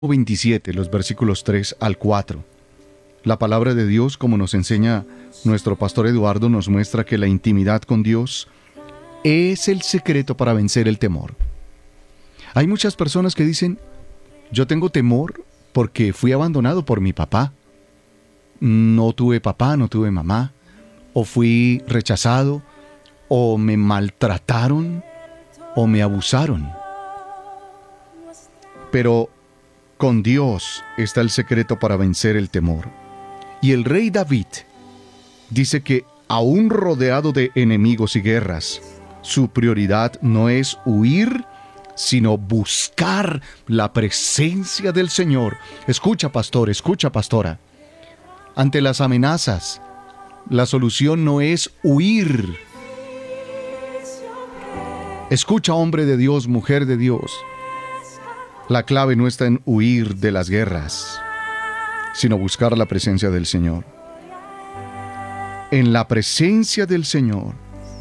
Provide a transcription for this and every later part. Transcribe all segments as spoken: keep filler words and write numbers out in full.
veintisiete, los versículos tres al cuatro. La palabra de Dios, como nos enseña nuestro pastor Eduardo, nos muestra que la intimidad con Dios es el secreto para vencer el temor. Hay muchas personas que dicen: yo tengo temor porque fui abandonado por mi papá. No tuve papá, no tuve mamá, o fui rechazado, o me maltrataron, o me abusaron. Pero con Dios está el secreto para vencer el temor. Y el rey David dice que, aún rodeado de enemigos y guerras, su prioridad no es huir, sino buscar la presencia del Señor. Escucha, pastor, escucha, pastora. Ante las amenazas, la solución no es huir. Escucha, hombre de Dios, mujer de Dios. La clave no está en huir de las guerras, sino buscar la presencia del Señor. En la presencia del Señor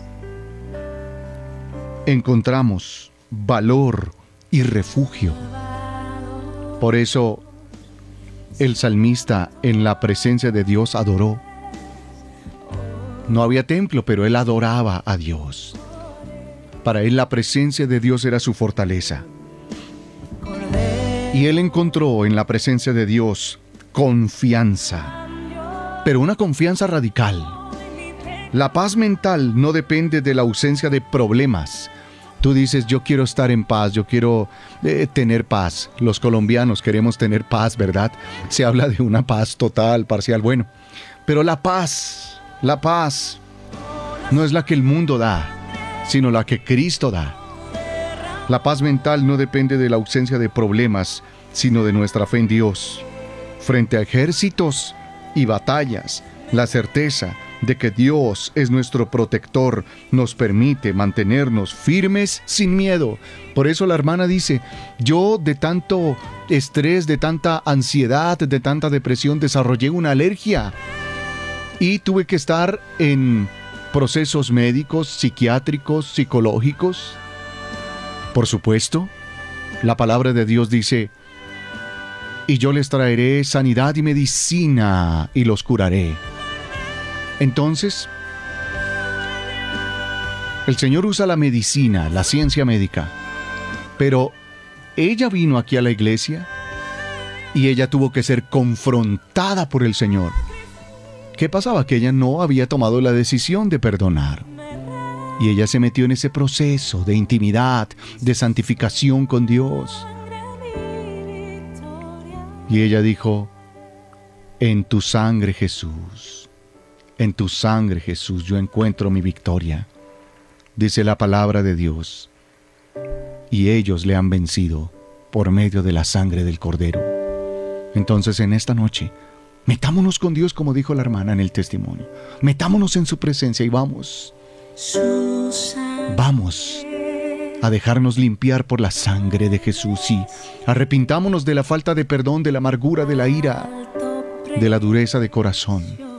encontramos valor y refugio. Por eso el salmista, en la presencia de Dios, adoró. No había templo, pero él adoraba a Dios. Para él la presencia de Dios era su fortaleza. Y él encontró en la presencia de Dios confianza, pero una confianza radical. La paz mental no depende de la ausencia de problemas. Tú dices: yo quiero estar en paz, yo quiero eh, tener paz. Los colombianos queremos tener paz, ¿verdad? Se habla de una paz total, parcial, bueno. Pero la paz, la paz, no es la que el mundo da, sino la que Cristo da. La paz mental no depende de la ausencia de problemas, sino de nuestra fe en Dios. Frente a ejércitos y batallas, la certeza de que Dios es nuestro protector nos permite mantenernos firmes sin miedo. Por eso la hermana dice: yo de tanto estrés, de tanta ansiedad, de tanta depresión, desarrollé una alergia y tuve que estar en procesos médicos, psiquiátricos, psicológicos. Por supuesto, la palabra de Dios dice: y yo les traeré sanidad y medicina y los curaré. Entonces, el Señor usa la medicina, la ciencia médica, pero ella vino aquí a la iglesia y ella tuvo que ser confrontada por el Señor. ¿Qué pasaba? Que ella no había tomado la decisión de perdonar. Y ella se metió en ese proceso de intimidad, de santificación con Dios. Y ella dijo: en tu sangre, Jesús, en tu sangre, Jesús, yo encuentro mi victoria. Dice la palabra de Dios. Y ellos le han vencido por medio de la sangre del Cordero. Entonces, en esta noche, metámonos con Dios, como dijo la hermana en el testimonio. Metámonos en su presencia y vamos. Vamos a dejarnos limpiar por la sangre de Jesús y arrepintámonos de la falta de perdón, de la amargura, de la ira, de la dureza de corazón.